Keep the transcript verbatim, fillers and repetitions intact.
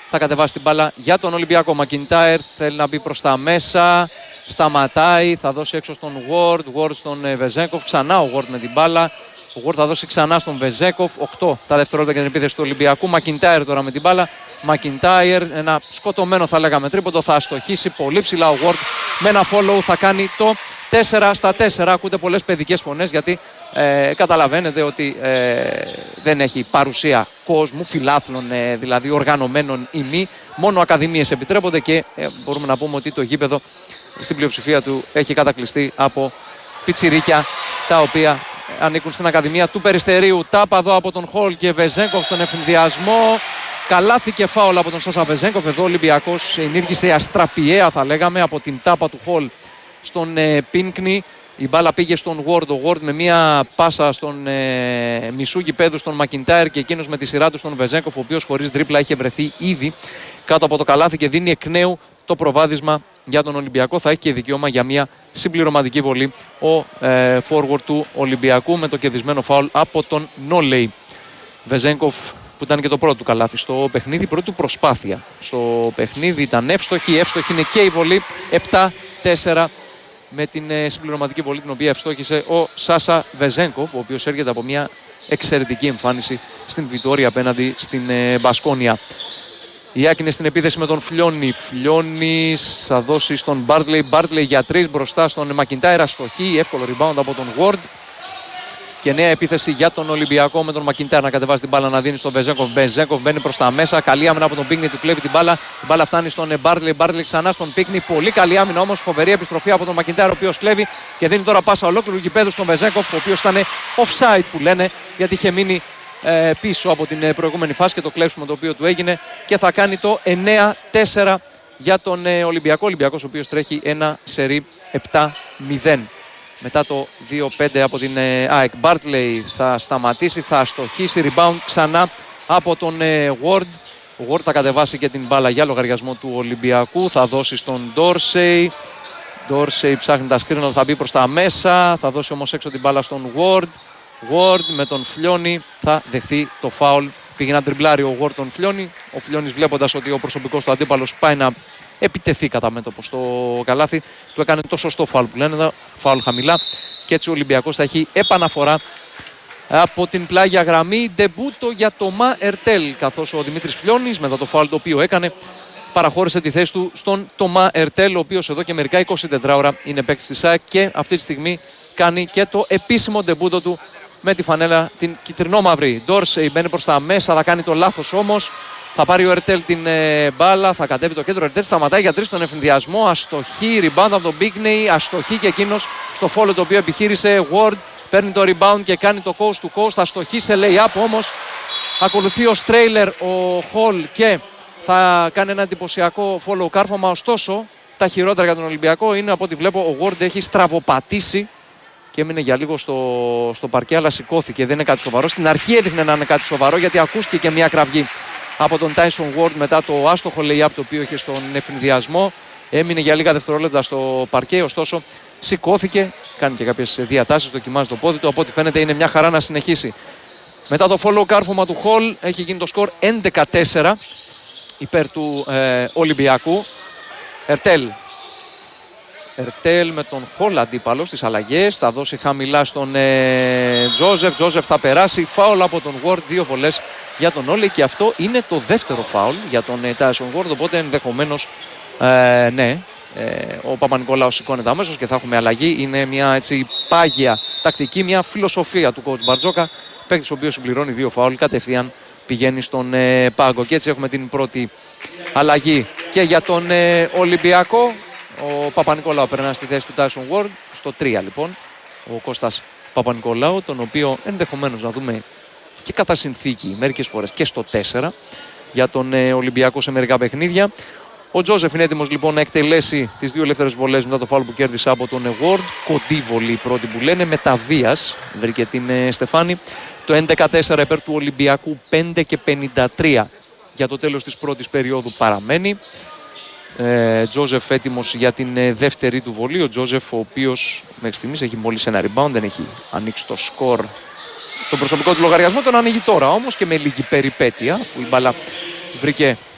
θα κατεβάσει την μπάλα για τον Ολυμπιακό. Μακιντάιρ θέλει να μπει προς τα μέσα. Σταματάει, θα δώσει έξω στον Ward. Ward στον Βεζέγκοφ. Ξανά ο Ward με την μπάλα. Ο Ward θα δώσει ξανά στον Βεζέγκοφ. οκτώ τα δευτερόλεπτα για την επίθεση του Ολυμπιακού. Μακιντάιρ τώρα με την μπάλα. Μακιντάιρ, ένα σκοτωμένο θα λέγαμε τρίποντο. Θα αστοχίσει πολύ ψηλά ο Ward. Με ένα follow θα κάνει το τέσσερα στα τέσσερα. Ακούτε πολλές παιδικές φωνές γιατί ε, καταλαβαίνετε ότι ε, δεν έχει παρουσία κόσμου, φιλάθλων ε, δηλαδή οργανωμένων ή μη. Μόνο ακαδημίες επιτρέπονται και ε, μπορούμε να πούμε ότι το γήπεδο στην πλειοψηφία του έχει κατακλειστεί από πιτσιρίκια τα οποία ανήκουν στην Ακαδημία του Περιστερίου. Τάπα εδώ από τον Χολ και Βεζέγκοφ στον εφηνδιασμό. Καλάθι και φάουλ από τον Σάσα Βεζέγκοφ. Εδώ ο Ολυμπιακός ενήργησε αστραπιαία θα λέγαμε από την τάπα του Χολ στον ε, Πίνκνι. Η μπάλα πήγε στον Ward. Ο Ward με μια πάσα στον ε, μισού γηπέδου στον Μακιντάιρ και εκείνος με τη σειρά του στον Βεζέγκοφ, ο οποίος χωρίς τρίπλα είχε βρεθεί ήδη κάτω από το καλάθι και δίνει εκ νέου το προβάδισμα για τον Ολυμπιακό. Θα έχει και δικαίωμα για μια συμπληρωματική βολή ο ε, forward του Ολυμπιακού με το κερδισμένο φάουλ από τον Νόλεϊ. Βεζέγκοφ που ήταν και το πρώτο του καλάθι στο παιχνίδι, πρώτη του προσπάθεια στο παιχνίδι ήταν εύστοχη. Εύστοχη είναι και η βολή επτά τέσσερα με την ε, συμπληρωματική βολή την οποία ευστόχησε ο Σάσα Βεζέγκοφ, ο οποίος έρχεται από μια εξαιρετική εμφάνιση στην Βιτόρια απέναντι στην ε, Μπασκόνια. Η Άκη είναι στην επίθεση με τον Φλιόνι. Φλιόνις θα δώσει στον Μπάρτλεϊ. Μπάρτλεϊ για τρεις μπροστά στον Μακιντάιρ. Αστοχή. Εύκολο rebound από τον Ward. Και νέα επίθεση για τον Ολυμπιακό με τον Μακιντάιρ να κατεβάζει την μπάλα να δίνει στον Βεζέγκοφ. Βεζέγκοφ μπαίνει προς τα μέσα. Καλή άμυνα από τον Πίκνι. Του κλέβει την μπάλα. Η μπάλα φτάνει στον Μπάρτλεϊ. Μπάρτλεϊ ξανά στον Πίκνι. Πολύ καλή άμυνα όμως. Φοβερή επιστροφή από τον Μακιντάιρ ο οποίος κλέβει και δίνει τώρα πάσα ολόκληρου γηπέδου στον Βεζέγκοφ, ο οποίος ήταν offside που λένε γιατί είχε μείνει πίσω από την προηγούμενη φάση και το κλέψιμο το οποίο του έγινε και θα κάνει το εννέα τέσσερα για τον Ολυμπιακό. Ολυμπιακός ο οποίος τρέχει ένα σερί επτά μηδέν μετά το δύο πέντε από την ΑΕΚ. Μπάρτλεϊ θα σταματήσει, θα αστοχίσει, rebound ξανά από τον Ward. Ο Ward θα κατεβάσει και την μπάλα για λογαριασμό του Ολυμπιακού, θα δώσει στον Ντόρσεϊ. Ντόρσεϊ ψάχνει τα σκρίνα, θα μπει προς τα μέσα, θα δώσει όμως έξω την μπάλα στον Ward. Ward με τον Φλιόνι θα δεχθεί το φάουλ. Πήγε να τριμπλάρει ο Ward τον Φλιόνι. Ο Φλιόνις βλέποντας ότι ο προσωπικός του αντίπαλος πάει να επιτεθεί κατά μέτωπο στο καλάθι, του έκανε το σωστό φάουλ που λένε, φάουλ χαμηλά. Και έτσι ο Ολυμπιακός θα έχει επαναφορά από την πλάγια γραμμή. Ντεμπούτο για το Μα Ερτέλ, καθώς ο Δημήτρης Φλιόνις μετά το φάουλ το οποίο έκανε παραχώρησε τη θέση του στον Τομά Ερτέλ, ο οποίος εδώ και μερικά εικοσιτέσσερις ώρα είναι παίκτης της ΑΕΚ και αυτή τη στιγμή κάνει και το επίσημο ντεμπούτο του με τη φανέλα την κυτρινό-μαύρη. Ντόρσεϊ μπαίνει προς τα μέσα, θα κάνει το λάθος όμως. Θα πάρει ο Ερτέλ την ε, μπάλα, θα κατέβει το κέντρο. Ο Ερτέλ σταματάει για τρεις στον εφηνδιασμό. Αστοχή, rebound από τον Μπίκνεϊ. Αστοχή και εκείνος στο φόλο το οποίο επιχείρησε. Ward παίρνει το rebound και κάνει το coast to coast. Αστοχή σε lay-up όμως. Ακολουθεί ο Στρέιλερ, ο Χολ και θα κάνει ένα εντυπωσιακό follow κάρφωμα. Ωστόσο, τα χειρότερα για τον Ολυμπιακό είναι από ό,τι βλέπω ο Ward έχει στραβοπατήσει και έμεινε για λίγο στο, στο παρκέ, αλλά σηκώθηκε. Δεν είναι κάτι σοβαρό. Στην αρχή έδειχνε να είναι κάτι σοβαρό γιατί ακούστηκε και μια κραυγή από τον Tyson Ward μετά το άστοχο lay-up το οποίο είχε στον εφηνδιασμό. Έμεινε για λίγα δευτερόλεπτα στο παρκέ, ωστόσο σηκώθηκε, κάνει και κάποιες διατάσεις, δοκιμάζει το πόδι του. Από ό,τι φαίνεται είναι μια χαρά να συνεχίσει. Μετά το follow κάρφωμα του Hall έχει γίνει το σκορ έντεκα τέσσερα υπέρ του ε, Ολυμπιακού. Ερτέλ. Ερτέλ με τον Hall αντίπαλο στις αλλαγές. Θα δώσει χαμηλά στον ε, Τζόζεφ. Τζόζεφ θα περάσει. Φάουλ από τον Ward. Δύο βολές για τον Όλη. Και αυτό είναι το δεύτερο φάουλ για τον ε, Tyson Ward. Οπότε ενδεχομένως ε, ναι. Ε, ο Παπα-Νικολάου σηκώνεται αμέσως και θα έχουμε αλλαγή. Είναι μια έτσι πάγια τακτική, μια φιλοσοφία του coach Μπαρτζόκα. Παίκτης ο οποίος συμπληρώνει δύο φάουλ, κατευθείαν πηγαίνει στον ε, πάγκο. Και έτσι έχουμε την πρώτη αλλαγή και για τον ε, Ολυμπιακό. Ο Παπα-Νικολάου περνά στη θέση του Tyson Ward. Στο τρία λοιπόν ο Κώστας Παπα-Νικολάου, τον οποίο ενδεχομένως να δούμε και κατά συνθήκη μερικές φορές και στο τέσσερα για τον ε, Ολυμπιακό σε μερικά παιχνίδια. Ο Τζόζεφ είναι έτοιμος λοιπόν να εκτελέσει τις δύο ελεύθερες βολές μετά το φάουλ που κέρδισε από τον Ward. Κοντή βολή πρώτη που λένε, με τα βίας βρήκε την ε, Στεφάνη. Το έντεκα τέσσερα υπέρ του Ολυμπιακού, πέντε και πενήντα τρία για το τέλος της πρώτης περίοδου παραμένει. Ε, Τζόζεφ έτοιμος για την ε, δεύτερη του βολή. Ο Τζόζεφ, ο οποίος μέχρι στιγμής έχει μόλις ένα rebound, δεν έχει ανοίξει το σκορ. Τον προσωπικό του λογαριασμό τον ανοίγει τώρα όμως και με λίγη περιπέτεια, αφού η μπάλα βρήκε